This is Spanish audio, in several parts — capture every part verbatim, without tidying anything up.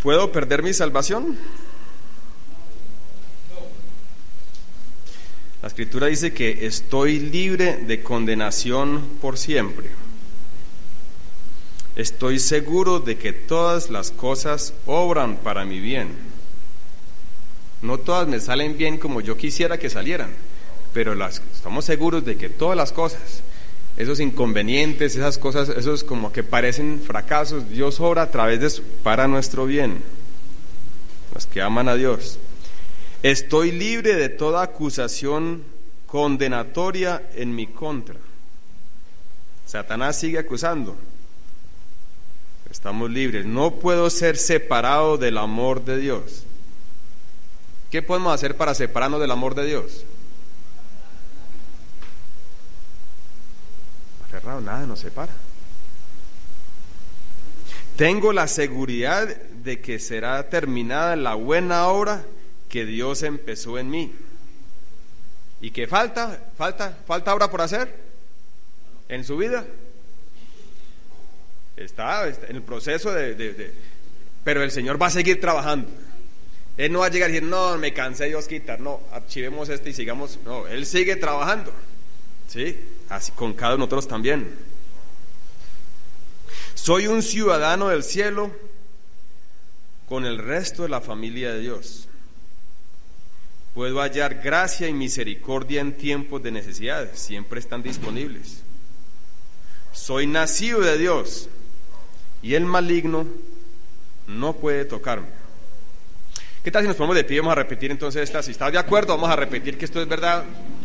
¿Puedo perder mi salvación? La Escritura dice que estoy libre de condenación por siempre. Estoy seguro de que todas las cosas obran para mi bien. No todas me salen bien como yo quisiera que salieran, pero las, estamos seguros de que todas las cosas, esos inconvenientes, esas cosas, esos como que parecen fracasos, Dios obra a través de eso para nuestro bien, los que aman a Dios. Estoy libre de toda acusación condenatoria en mi contra. Satanás sigue acusando. Estamos libres. No puedo ser separado del amor de Dios. ¿Qué podemos hacer para separarnos del amor de Dios? Aferrado, nada nos separa. Tengo la seguridad de que será terminada la buena obra que Dios empezó en mí. ¿Y qué falta? ¿Falta, falta obra por hacer en su vida? Está, está en el proceso de, de, de... Pero el Señor va a seguir trabajando. Él no va a llegar a decir, no, me cansé, Dios quitar, no, archivemos este y sigamos. No, Él sigue trabajando, ¿sí? Así con cada uno de nosotros también. Soy un ciudadano del cielo con el resto de la familia de Dios. Puedo hallar gracia y misericordia en tiempos de necesidades, siempre están disponibles. Soy nacido de Dios y el maligno no puede tocarme. ¿Qué tal si nos ponemos de pie? Vamos a repetir entonces esta. Si estás de acuerdo, vamos a repetir que esto es verdad.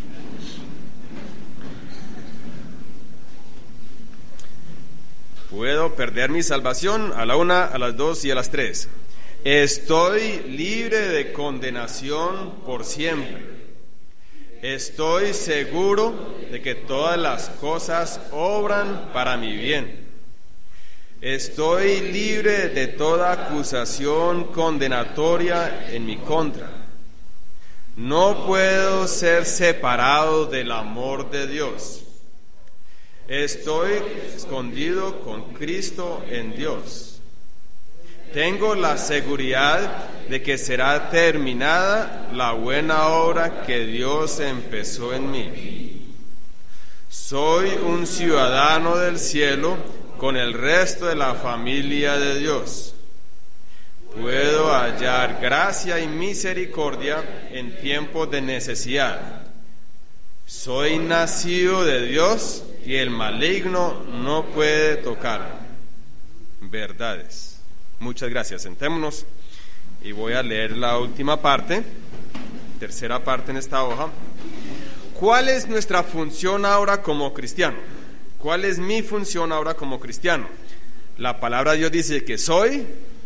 Puedo perder mi salvación a la una, a las dos y a las tres. Estoy libre de condenación por siempre. Estoy seguro de que todas las cosas obran para mi bien. Estoy libre de toda acusación condenatoria en mi contra. No puedo ser separado del amor de Dios. Estoy escondido con Cristo en Dios. Tengo la seguridad de que será terminada la buena obra que Dios empezó en mí. Soy un ciudadano del cielo con el resto de la familia de Dios. Puedo hallar gracia y misericordia en tiempos de necesidad. Soy nacido de Dios y el maligno no puede tocarme. Verdades. Muchas gracias. Sentémonos y voy a leer la última parte, tercera parte en esta hoja. ¿Cuál es nuestra función ahora como cristiano? ¿Cuál es mi función ahora como cristiano? La palabra de Dios dice que soy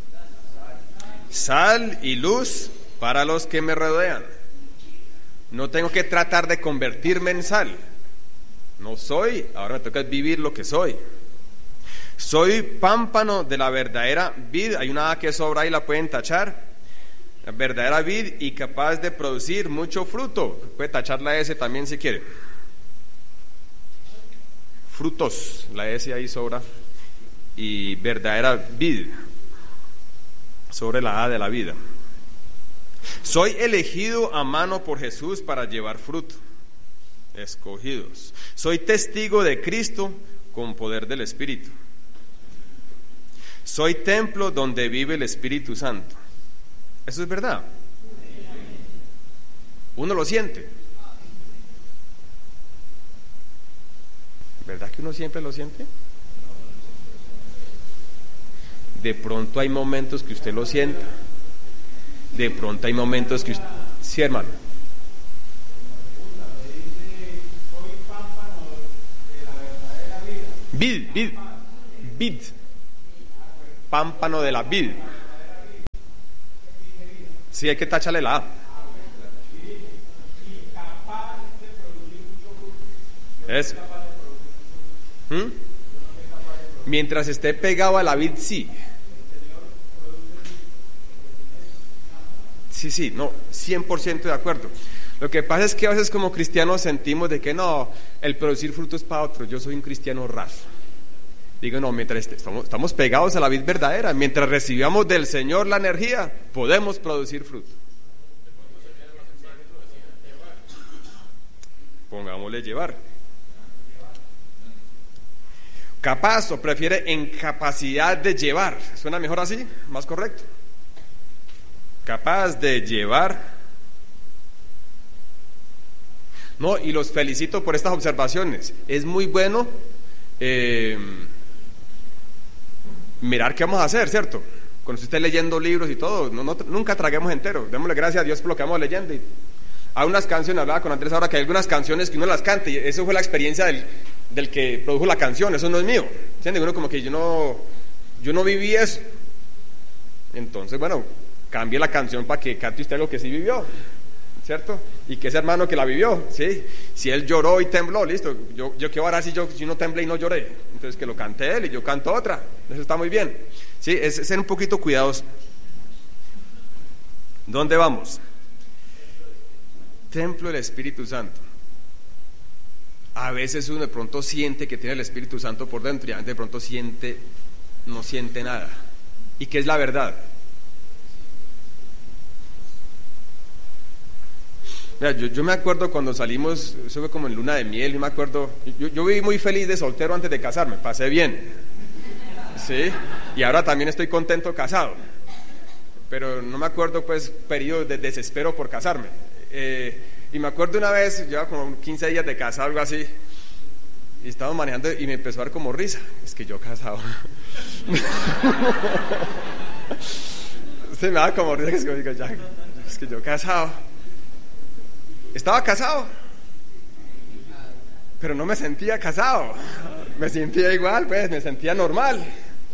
sal y luz para los que me rodean. No tengo que tratar de convertirme en sal. No soy, ahora me toca vivir lo que soy. Soy pámpano de la verdadera vid. Hay una A que sobra y la pueden tachar. La verdadera vid y capaz de producir mucho fruto. Puede tachar la S también si quiere. Frutos, la S ahí sobra. Y verdadera vid sobre la A de la vida. Soy elegido a mano por Jesús para llevar fruto. Escogidos. Soy testigo de Cristo con poder del Espíritu. Soy templo donde vive el Espíritu Santo. Eso es verdad. Uno lo siente. ¿Verdad que uno siempre lo siente? De pronto hay momentos que usted lo sienta. De pronto hay momentos que usted... Sí, hermano. Vid, vid, vid. Pámpano de la vid. Sí, hay que tacharle la A. Eso. ¿Mm? Mientras esté pegado a la vid, sí. Sí, sí, no, cien por ciento de acuerdo. Lo que pasa es que a veces como cristianos sentimos de que no, el producir fruto es para otro. Yo soy un cristiano raso. Digo, no, mientras estamos, estamos pegados a la vid verdadera, mientras recibamos del Señor la energía, podemos producir fruto. Pongámosle llevar. Capaz, o prefiere en capacidad de llevar. ¿Suena mejor así? ¿Más correcto? Capaz de llevar. No, y los felicito por estas observaciones. Es muy bueno eh, mirar qué vamos a hacer, ¿cierto? Cuando usted esté leyendo libros y todo, no, no, nunca traguemos entero. Démosle gracias a Dios por lo que vamos leyendo. Y hay unas canciones, hablaba con Andrés ahora, que hay algunas canciones que uno las canta, y eso fue la experiencia del, del que produjo la canción, eso no es mío. ¿Entiende? Uno como que yo no, yo no viví eso. Entonces, bueno, cambie la canción para que cante usted lo que sí vivió, ¿cierto? Y que ese hermano que la vivió, ¿sí? Si él lloró y tembló, listo, yo, yo qué voy a hacer si yo, si no temblé y no lloré. Entonces que lo cante él y yo canto otra, eso está muy bien, ¿sí? Es, es ser un poquito cuidadoso. ¿Dónde vamos? Templo del Espíritu Santo. A veces uno de pronto siente que tiene el Espíritu Santo por dentro y de pronto siente, no siente nada. ¿Y qué es la verdad? Mira, yo, yo me acuerdo cuando salimos, eso fue como en luna de miel, yo me acuerdo, yo, yo viví muy feliz de soltero antes de casarme, pasé bien, ¿sí? Y ahora también estoy contento casado, pero no me acuerdo pues periodos de desespero por casarme. Eh, y me acuerdo una vez, llevaba como quince días de casado, algo así, y estaba manejando y me empezó a dar como risa. Es que yo casado. Se me da como risa, que es que digo, ya, es que yo casado. Estaba casado, pero no me sentía casado. Me sentía igual, pues, me sentía normal.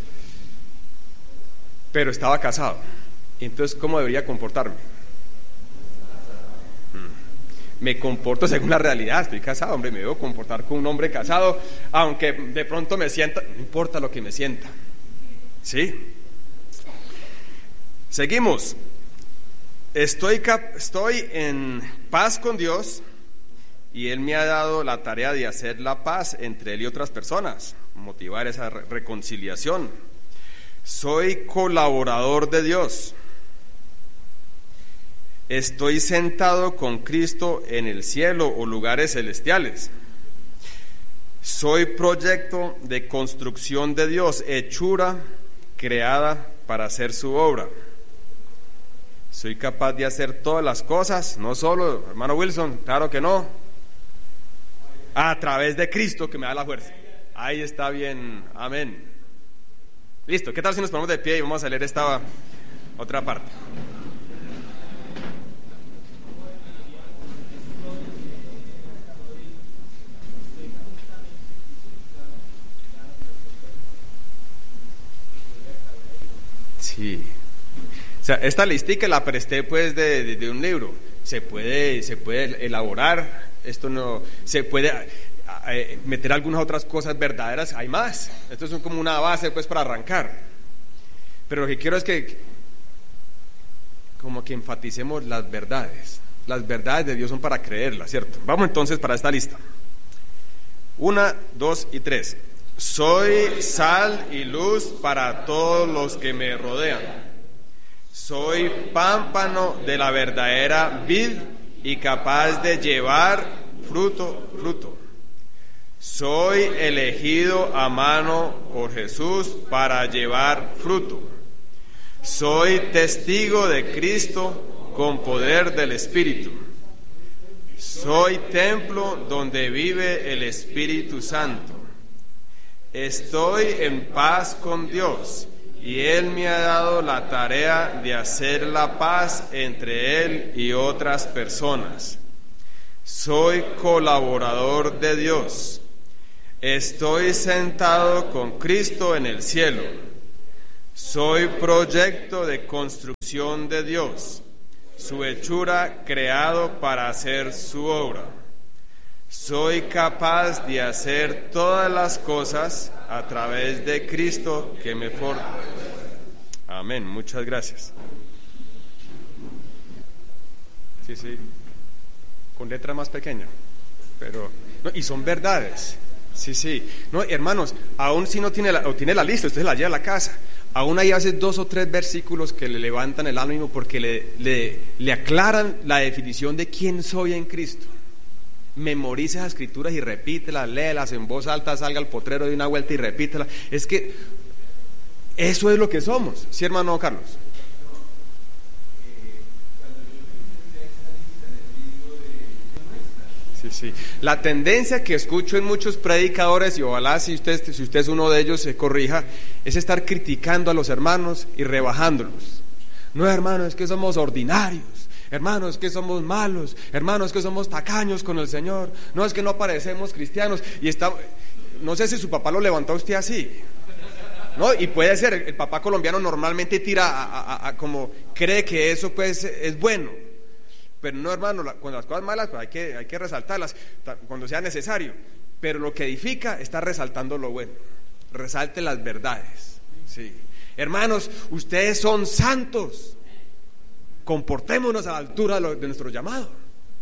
Pero estaba casado. Entonces, ¿cómo debería comportarme? Me comporto según la realidad, estoy casado, hombre, me debo comportar como un hombre casado, aunque de pronto me sienta, no importa lo que me sienta, ¿sí? Seguimos. Estoy, cap- estoy en paz con Dios y Él me ha dado la tarea de hacer la paz entre Él y otras personas, motivar esa re- reconciliación. Soy colaborador de Dios. Estoy sentado con Cristo en el cielo o lugares celestiales. Soy proyecto de construcción de Dios, hechura creada para hacer su obra. Soy capaz de hacer todas las cosas, no solo, hermano Wilson, claro que no, a través de Cristo que me da la fuerza. Ahí está bien, amén. Listo, ¿qué tal si nos ponemos de pie y vamos a leer esta otra parte? Sí. O sea, esta listica la presté pues de, de, de un libro. Se puede, se puede elaborar, esto no, se puede eh, meter algunas otras cosas verdaderas, hay más. Esto es como una base pues para arrancar. Pero lo que quiero es que como que enfaticemos las verdades. Las verdades de Dios son para creerlas, ¿cierto? Vamos entonces para esta lista. Una, dos y tres. Soy sal y luz para todos los que me rodean. Soy pámpano de la verdadera vid y capaz de llevar fruto, fruto. Soy elegido a mano por Jesús para llevar fruto. Soy testigo de Cristo con poder del Espíritu. Soy templo donde vive el Espíritu Santo. Estoy en paz con Dios y Él me ha dado la tarea de hacer la paz entre Él y otras personas. Soy colaborador de Dios. Estoy sentado con Cristo en el cielo. Soy proyecto de construcción de Dios, su hechura creado para hacer su obra. Soy capaz de hacer todas las cosas a través de Cristo que me fortalece. Amén, muchas gracias. Sí, sí, con letra más pequeña, pero no, y son verdades, Sí, sí. No, hermanos, aún si no tiene la, o tiene la lista, usted se la lleva a la casa. Aún hay a veces dos o tres versículos que le levantan el ánimo porque le, le, le aclaran la definición de quién soy en Cristo. Memorice esas escrituras y repítelas, léelas en voz alta, salga al potrero de una vuelta y repítelas. Es que eso es lo que somos, ¿sí, hermano Carlos? Sí, sí. La tendencia que escucho en muchos predicadores, y ojalá si usted, si usted es uno de ellos se corrija, es estar criticando a los hermanos y rebajándolos. No, hermano, es que somos ordinarios. Hermano, es que somos malos. Hermano, es que somos tacaños con el Señor. No, es que no parecemos cristianos. Y está, no sé si su papá lo levantó a usted así, ¿no? Y puede ser, el papá colombiano normalmente tira a, a, a, como cree que eso pues es bueno. Pero no, hermano, cuando las cosas malas pues hay que, hay que resaltarlas cuando sea necesario. Pero lo que edifica está resaltando lo bueno. Resalte las verdades. Sí. Hermanos, ustedes son santos. Comportémonos a la altura de, lo, de nuestro llamado.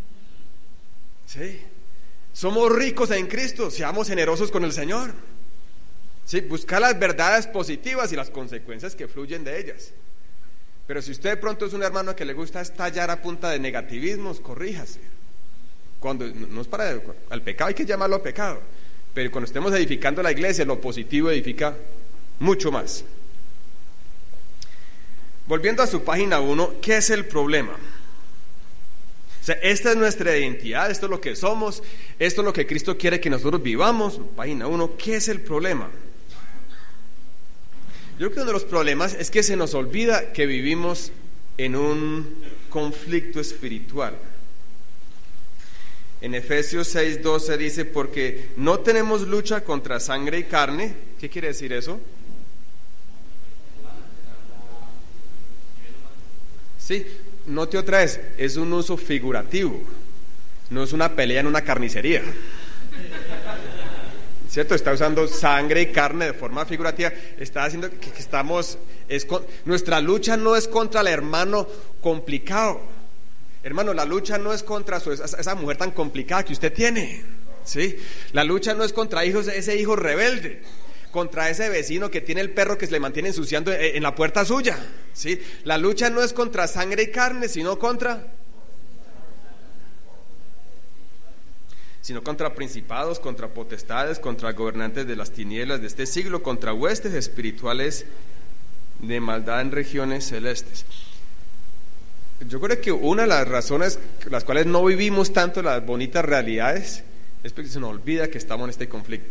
Sí. Somos ricos en Cristo. Seamos generosos con el Señor. Sí. Buscar las verdades positivas y las consecuencias que fluyen de ellas. Pero si usted de pronto es un hermano que le gusta estallar a punta de negativismos, corríjase. Cuando no es para al pecado, hay que llamarlo pecado. Pero cuando estemos edificando la iglesia, lo positivo edifica mucho más. Volviendo a su página uno, ¿qué es el problema? O sea, esta es nuestra identidad, esto es lo que somos, esto es lo que Cristo quiere que nosotros vivamos. Página uno, ¿qué es el problema? Yo creo que uno de los problemas es que se nos olvida que vivimos en un conflicto espiritual. En Efesios seis doce dice, porque no tenemos lucha contra sangre y carne. ¿Qué quiere decir eso? Sí, note otra vez, es un uso figurativo, no es una pelea en una carnicería. ¿Cierto? Está usando sangre y carne de forma figurativa. Está haciendo que, que estamos es con, nuestra lucha no es contra el hermano complicado. Hermano, la lucha no es contra su, esa, esa mujer tan complicada que usted tiene, ¿sí? La lucha no es contra hijos, ese hijo rebelde, contra ese vecino que tiene el perro que se le mantiene ensuciando en, en la puerta suya, ¿sí? La lucha no es contra sangre y carne, sino contra sino contra principados, contra potestades, contra gobernantes de las tinieblas de este siglo, contra huestes espirituales de maldad en regiones celestes. Yo creo que una de las razones las cuales no vivimos tanto las bonitas realidades es porque se nos olvida que estamos en este conflicto.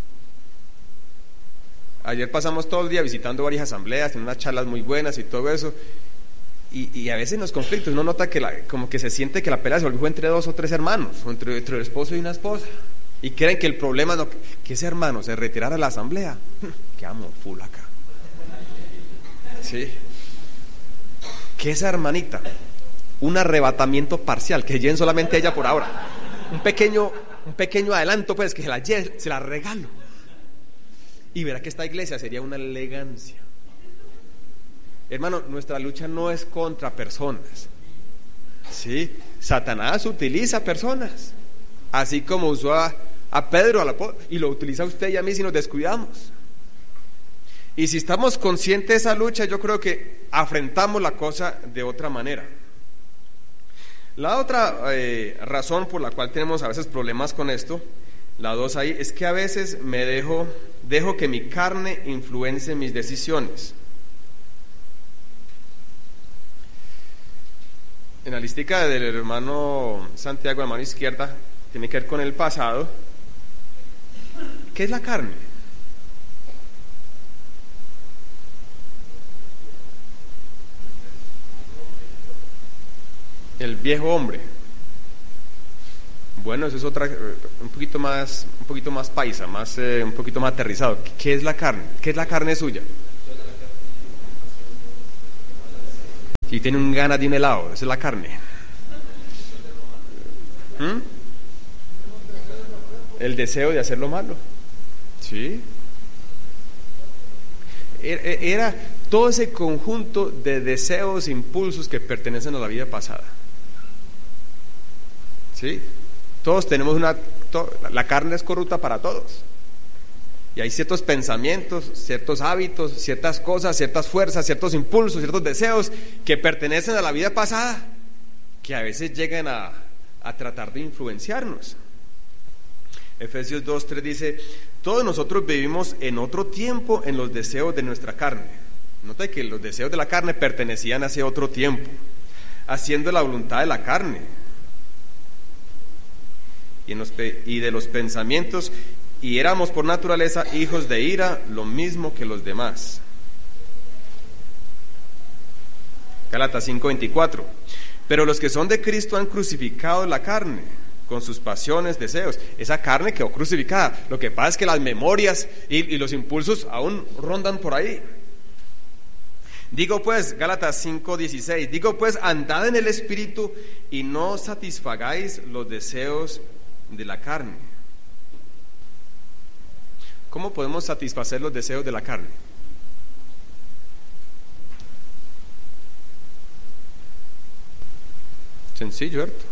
Ayer pasamos todo el día visitando varias asambleas, en unas charlas muy buenas y todo eso. Y, y a veces en los conflictos uno nota que la, como que se siente que la pelea se volvió entre dos o tres hermanos, o entre, entre el esposo y una esposa, y creen que el problema no, que ese hermano se retirara a la asamblea. Quedamos full acá, ¿sí? Que esa hermanita, un arrebatamiento parcial, que lleven solamente ella por ahora, un pequeño, un pequeño adelanto pues, que se la, lleve, se la regalo, y verá que esta iglesia sería una elegancia. Hermano, nuestra lucha no es contra personas, ¿sí? Satanás utiliza personas, así como usó a, a Pedro a la, y lo utiliza usted y a mí si nos descuidamos. Y si estamos conscientes de esa lucha, yo creo que afrontamos la cosa de otra manera. La otra eh, razón por la cual tenemos a veces problemas con esto, la dos ahí, es que a veces me dejo, dejo que mi carne influencie mis decisiones. En la listica del hermano Santiago, a la mano izquierda, tiene que ver con el pasado. ¿Qué es la carne? El viejo hombre. Bueno, eso es otra, un poquito más, un poquito más paisa, más, eh, un poquito más aterrizado. ¿Qué es la carne? ¿Qué es la carne suya? Y tiene un ganas de un helado, esa es la carne. ¿Mm? El deseo de hacer lo malo. Sí. Era todo ese conjunto de deseos, impulsos que pertenecen a la vida pasada. ¿Sí? Todos tenemos una... To, la carne es corrupta para todos. Y hay ciertos pensamientos, ciertos hábitos, ciertas cosas, ciertas fuerzas, ciertos impulsos, ciertos deseos que pertenecen a la vida pasada, que a veces llegan a, a tratar de influenciarnos. Efesios dos tres dice: todos nosotros vivimos en otro tiempo en los deseos de nuestra carne. Nota que los deseos de la carne pertenecían a ese otro tiempo, haciendo la voluntad de la carne y, en los, y de los pensamientos, y éramos por naturaleza hijos de ira, lo mismo que los demás. Gálatas cinco veinticuatro. Pero los que son de Cristo han crucificado la carne con sus pasiones, deseos. Esa carne quedó crucificada. Lo que pasa es que las memorias y, y los impulsos aún rondan por ahí. Digo pues, Gálatas cinco dieciséis, digo pues, andad en el Espíritu y no satisfagáis los deseos de la carne. ¿Cómo podemos satisfacer los deseos de la carne? Sencillo, ¿cierto?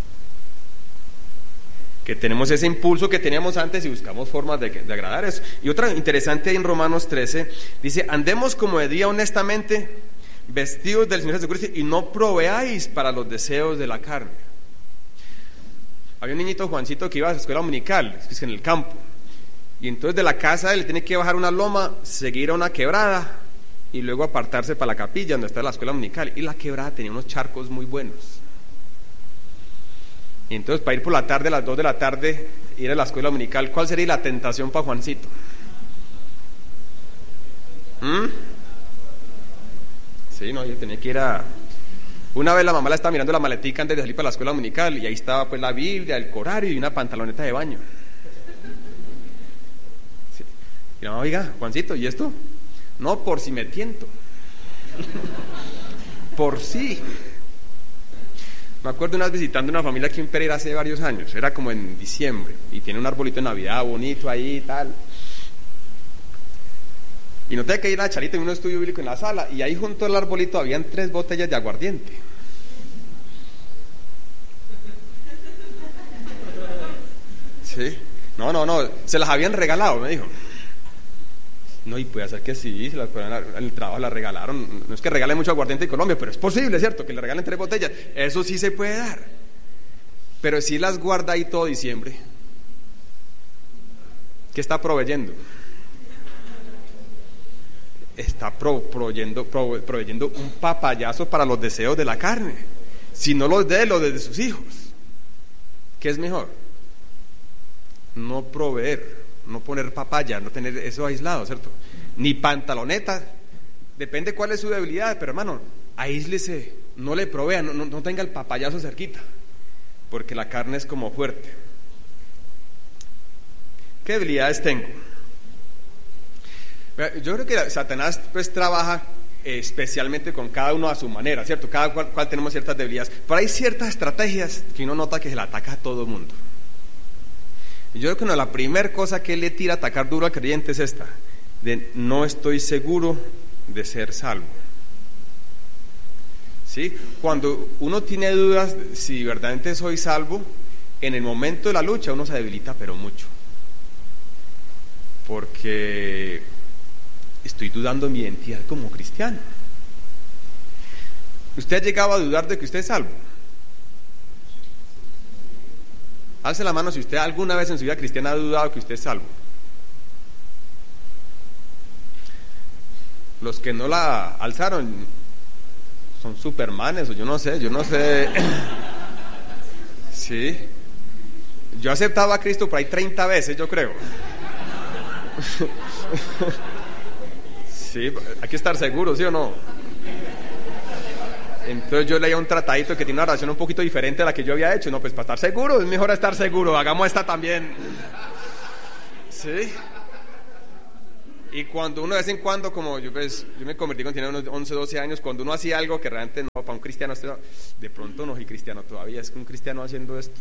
Que tenemos ese impulso que teníamos antes y buscamos formas de, de agradar eso. Y otra interesante en Romanos trece, dice: andemos como de día honestamente, vestidos del Señor Jesucristo, y no proveáis para los deseos de la carne. Había un niñito, Juancito, que iba a la escuela dominical, es que en el campo. Y entonces de la casa él tiene que bajar una loma, seguir a una quebrada y luego apartarse para la capilla donde está la escuela dominical. Y la quebrada tenía unos charcos muy buenos. Y entonces para ir por la tarde, a las dos de la tarde, ir a la escuela dominical, ¿cuál sería la tentación para Juancito? ¿Mm? Sí, no, yo tenía que ir a... Una vez la mamá la estaba mirando la maletica antes de salir para la escuela dominical, y ahí estaba pues la Biblia, el corario y una pantaloneta de baño. Y la mamá: oiga, Juancito, ¿y esto? No, por si me tiento. Por si. Me acuerdo una vez visitando una familia aquí en Pereira hace varios años, era como en diciembre, y tiene un arbolito de Navidad bonito ahí y tal. Y noté que hay una charita en un estudio bíblico en la sala, y ahí junto al arbolito habían tres botellas de aguardiente. Sí. No, no, no, se las habían regalado, me dijo. No, y puede ser que sí, se las, en el trabajo las regalaron. No es que regalen mucho aguardiente en Colombia, pero es posible, ¿cierto? Que le regalen tres botellas. Eso sí se puede dar. Pero si las guarda ahí todo diciembre, ¿qué está proveyendo? Está pro, proveyendo, pro, proveyendo un papayazo para los deseos de la carne. Si no los de los de sus hijos. ¿Qué es mejor? No proveer, no poner papaya, no tener eso aislado, ¿cierto? Ni pantaloneta, depende cuál es su debilidad, pero hermano, aíslese, no le provea, no, no, no tenga el papayazo cerquita, porque la carne es como fuerte. ¿Qué debilidades tengo? Yo creo que Satanás pues trabaja especialmente con cada uno a su manera, ¿cierto? Cada cual, cual tenemos ciertas debilidades, pero hay ciertas estrategias que uno nota que se le ataca a todo el mundo. Yo creo que no, la primera cosa que él le tira a atacar duro al creyente es esta, de no estoy seguro de ser salvo. ¿Sí? Cuando uno tiene dudas si verdaderamente soy salvo, en el momento de la lucha uno se debilita pero mucho, porque estoy dudando de mi identidad como cristiano. ¿Usted ha llegado a dudar de que usted es salvo? Alce la mano si usted alguna vez en su vida cristiana ha dudado que usted es salvo. Los que no la alzaron son supermanes o yo no sé, yo no sé. Sí. Yo aceptaba a Cristo por ahí treinta veces, yo creo. Sí, hay que estar seguro, ¿sí o no? Entonces yo leía un tratadito que tiene una oración un poquito diferente a la que yo había hecho. No, pues para estar seguro, es mejor estar seguro, hagamos esta también. Sí. Y cuando uno de vez en cuando, como yo pues, yo me convertí cuando tenía unos once, doce años, cuando uno hacía algo que realmente no, para un cristiano, de pronto no soy cristiano todavía, es que un cristiano haciendo esto.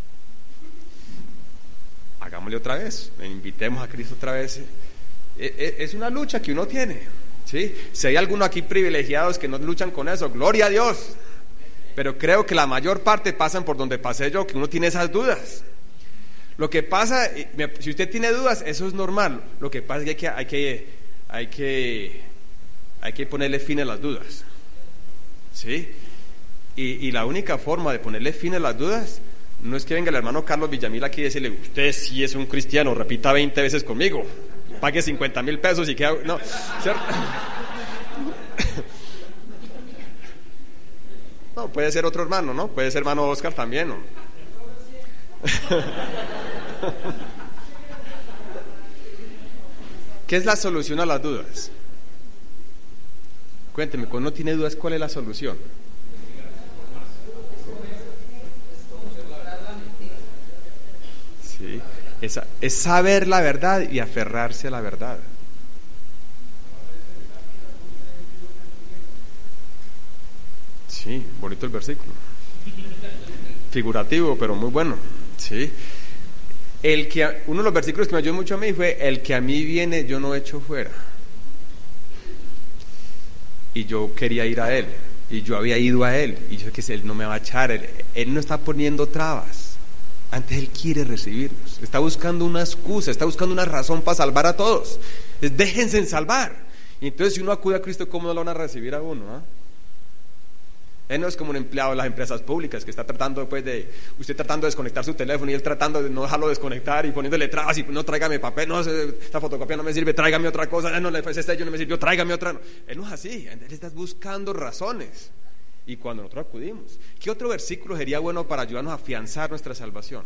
Hagámosle otra vez, invitemos a Cristo otra vez. Es una lucha que uno tiene. ¿Sí? Si hay algunos aquí privilegiados que no luchan con eso, gloria a Dios, pero creo que la mayor parte pasan por donde pasé yo, que uno tiene esas dudas. Lo que pasa, si usted tiene dudas, eso es normal. Lo que pasa es que hay que, hay que, hay que, hay que ponerle fin a las dudas. ¿Sí? Y, y la única forma de ponerle fin a las dudas no es que venga el hermano Carlos Villamil aquí y decirle, usted sí es un cristiano, repita veinte veces conmigo, pague cincuenta mil pesos y queda... No, ¿cierto? No, puede ser otro hermano, ¿no? Puede ser hermano Oscar también, ¿no? ¿Qué es la solución a las dudas? Cuénteme, cuando uno tiene dudas, ¿cuál es la solución? Sí, es, es saber la verdad y aferrarse a la verdad. Sí, bonito el versículo. Figurativo, pero muy bueno. Sí. El que, uno de los versículos que me ayudó mucho a mí fue: el que a mí viene, yo no echo fuera. Y yo quería ir a él, y yo había ido a él, y yo que él no me va a echar, él, él no está poniendo trabas. Antes él quiere recibirnos, está buscando una excusa, está buscando una razón para salvar a todos. Entonces, déjense en salvar. Y entonces, si uno acude a Cristo, ¿cómo no lo van a recibir a uno? ¿eh? Él no es como un empleado de las empresas públicas que está tratando después de, usted tratando de desconectar su teléfono y él tratando de no dejarlo desconectar y poniéndole trabas y no, tráigame papel, no, esta fotocopia no me sirve, tráigame otra cosa, no, ese sello no me sirvió, tráigame otra. Él no es así, él está buscando razones. Y cuando nosotros acudimos, ¿qué otro versículo sería bueno para ayudarnos a afianzar nuestra salvación?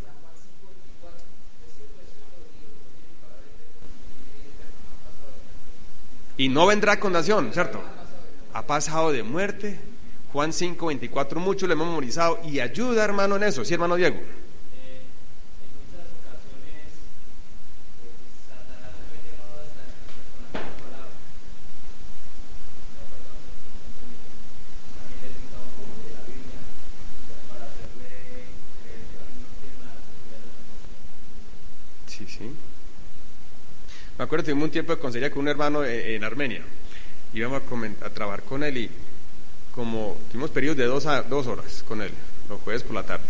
Y no vendrá condenación, ¿cierto? Ha pasado de muerte. Juan cinco veinticuatro, mucho lo hemos memorizado y ayuda, hermano, en eso. ¿Sí, hermano Diego? Sí, sí. Me acuerdo que tuvimos un tiempo de consejería con un hermano en, en Armenia. Íbamos a, comentar, a trabajar con él y como tuvimos periodos de dos, a, dos horas con él, los jueves por la tarde.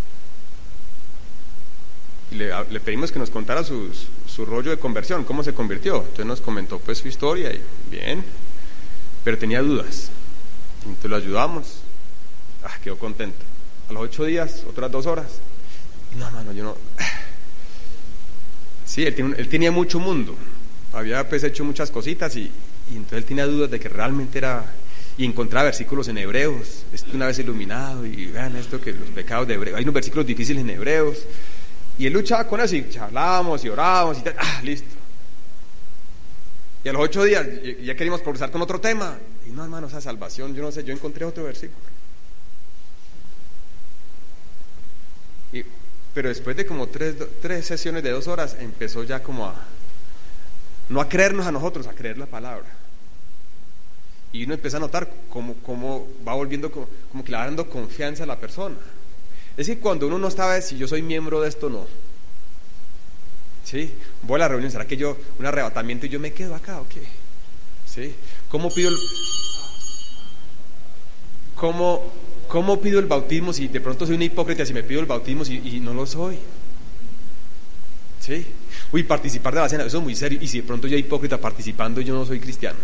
Y le, le pedimos que nos contara sus, su rollo de conversión, cómo se convirtió. Entonces nos comentó pues su historia y bien, pero tenía dudas. Entonces lo ayudamos. Ah, quedó contento. A los ocho días, otras dos horas. No, mano, yo no. Sí, él, tiene, él tenía mucho mundo. Había pues hecho muchas cositas y, y entonces él tenía dudas de que realmente era. Y encontraba versículos en Hebreos, estoy una vez iluminado y vean esto que los pecados de Hebreos, hay unos versículos difíciles en Hebreos y él luchaba con eso y charlábamos y orábamos y tal, ah, listo. Y a los ocho días ya queríamos progresar con otro tema y no, hermano, esa salvación, yo no sé, yo encontré otro versículo y, pero después de como tres, tres sesiones de dos horas empezó ya como a no a creernos a nosotros, a creer la palabra. Y uno empieza a notar cómo, cómo va volviendo, como, como que le va dando confianza a la persona. Es que cuando uno no sabe si yo soy miembro de esto o no, ¿sí? Voy a la reunión, ¿será que yo, un arrebatamiento y yo me quedo acá o qué? ¿Sí? ¿Cómo pido el, cómo, cómo pido el bautismo si de pronto soy un hipócrita, si me pido el bautismo y, y no lo soy? ¿Sí? Uy, participar de la cena, eso es muy serio. Y si de pronto yo hipócrita participando y yo no soy cristiano.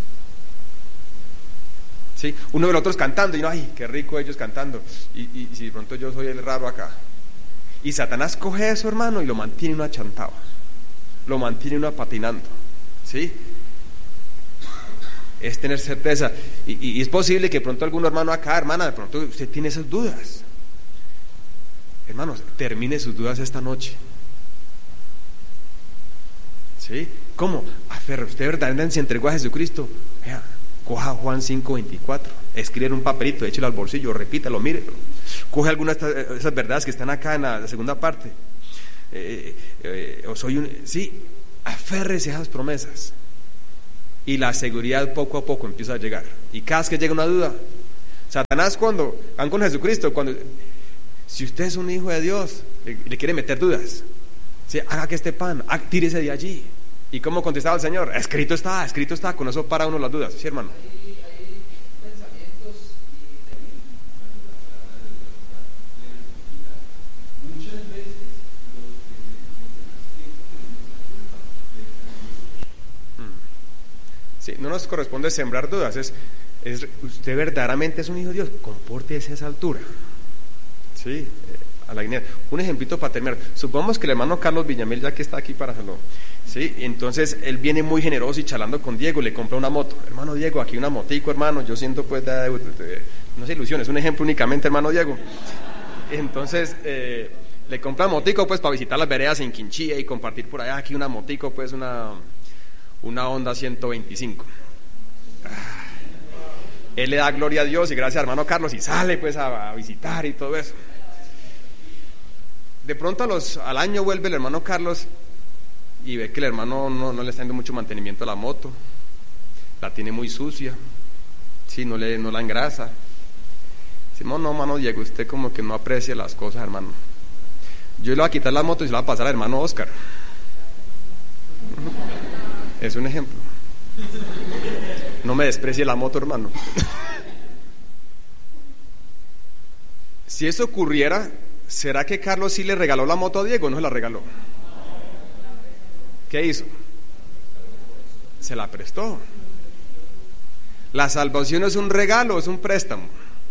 ¿Sí? Uno de los otros cantando y no, ay, qué rico ellos cantando y, y, y si de pronto yo soy el raro acá. Y Satanás coge eso, hermano, y lo mantiene uno achantado, lo mantiene uno patinando, ¿sí? Es tener certeza y, y, y es posible que de pronto algún hermano acá, hermana, de pronto usted tiene esas dudas. Hermanos, termine sus dudas esta noche, ¿sí? ¿Cómo? Aferra, usted verdaderamente se entregó a Jesucristo. Vea, coja Juan cinco veinticuatro, escribe en un papelito, échelo al bolsillo, repítalo, mírelo. Coge algunas de esas verdades que están acá en la, la segunda parte. Eh, eh, o soy un, sí, aférrese a esas promesas. Y la seguridad poco a poco empieza a llegar. Y cada vez que llega una duda, Satanás cuando van con Jesucristo, cuando si usted es un hijo de Dios, le, le quiere meter dudas. ¿Sí? Haga que este pan, haga, tírese de allí. ¿Y cómo contestaba el Señor? Escrito está, escrito está. Con eso para uno las dudas, ¿sí, hermano? nos corresponde sembrar dudas, es, es usted verdaderamente es un hijo de Dios, compórtese a esa altura, ¿sí? A la guinea. Un ejemplito para terminar, supongamos que el hermano Carlos Villamil, ya que está aquí para hacerlo, ¿sí? Entonces él viene muy generoso y charlando con Diego, le compra una moto. Hermano Diego, aquí una motico, hermano, yo siento pues, de, de, de, no sé, ilusión, es un ejemplo únicamente, hermano Diego. Entonces eh, le compra motico pues para visitar las veredas en Quinchía y compartir por allá, aquí una motico pues una, una Honda ciento veinticinco. Ah, él le da gloria a Dios y gracias a hermano Carlos y sale pues a, a visitar y todo eso. De pronto a los, al año vuelve el hermano Carlos y ve que el hermano no, no le está dando mucho mantenimiento a la moto, la tiene muy sucia, sí, no, le, no la engrasa. Decimos, no, hermano Diego, usted como que no aprecia las cosas, hermano. Yo le voy a quitar la moto y se la voy a pasar al hermano Oscar. Es un ejemplo. No me desprecie la moto, hermano. Si eso ocurriera, ¿será que Carlos sí le regaló la moto a Diego o no se la regaló? ¿Qué hizo? Se la prestó. La salvación es un regalo, es un préstamo.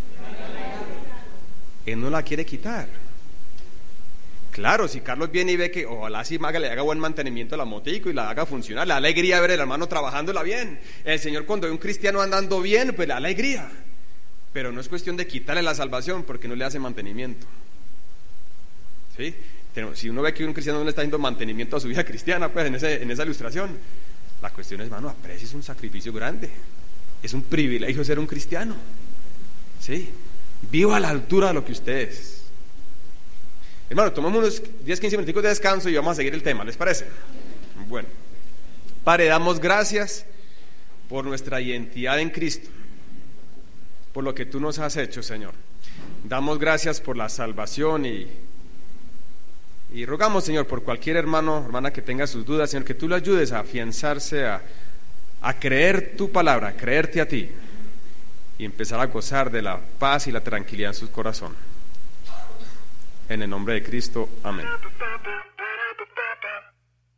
Él no la quiere quitar. Claro, si Carlos viene y ve que ojalá si Maga le haga buen mantenimiento a la motico y la haga funcionar, le da alegría ver al hermano trabajándola bien. El Señor cuando ve un cristiano andando bien, pues le da alegría. Pero no es cuestión de quitarle la salvación porque no le hace mantenimiento. ¿Sí? Si uno ve que un cristiano no le está haciendo mantenimiento a su vida cristiana, pues en, ese, en esa ilustración, la cuestión es, hermano, aprecia, es un sacrificio grande, es un privilegio ser un cristiano, ¿sí? Viva a la altura de lo que usted es. Hermano, tomamos unos diez a quince minutos de descanso y vamos a seguir el tema, ¿les parece? Bueno, Padre, damos gracias por nuestra identidad en Cristo, por lo que tú nos has hecho, Señor. Damos gracias por la salvación y Y rogamos, Señor, por cualquier hermano, hermana que tenga sus dudas, Señor, que tú lo ayudes a afianzarse, a, a creer tu palabra, a creerte a ti y empezar a gozar de la paz y la tranquilidad en su corazón. En el nombre de Cristo, amén.